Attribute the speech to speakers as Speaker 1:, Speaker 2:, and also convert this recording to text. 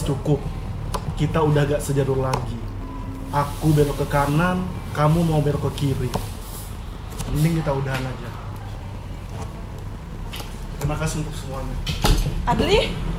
Speaker 1: cukup. Kita udah gak sejalur lagi. Aku belok ke kanan, kamu mau belok ke kiri. Mending kita udahan aja. Terima kasih untuk semuanya.
Speaker 2: Adli,